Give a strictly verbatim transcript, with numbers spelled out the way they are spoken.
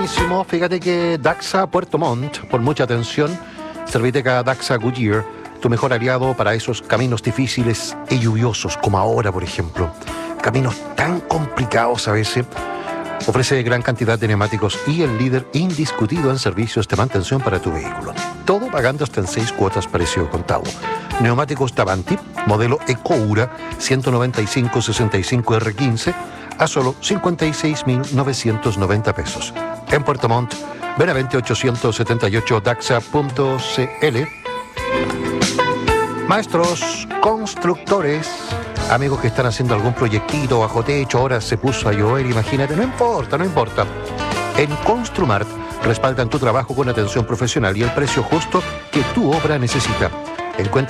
buenísimo. Fíjate que Daxa Puerto Montt, por mucha atención, Serviteca Daxa Goodyear, tu mejor aliado para esos caminos difíciles y lluviosos, como ahora, por ejemplo. Caminos tan complicados a veces. Ofrece gran cantidad de neumáticos y el líder indiscutido en servicios de mantención para tu vehículo. Todo pagando hasta en seis cuotas precio contado. Neumáticos Davanti, modelo Ecoura ciento noventa y cinco sesenta y cinco R quince a solo cincuenta y seis mil novecientos noventa pesos. En Puerto Montt, Benavente ochocientos setenta y ocho daxa punto cl. Maestros constructores, amigos que están haciendo algún proyectito bajo techo, ahora se puso a llover, imagínate, no importa, no importa. En Construmart respaldan tu trabajo con atención profesional y el precio justo que tu obra necesita. Encuentra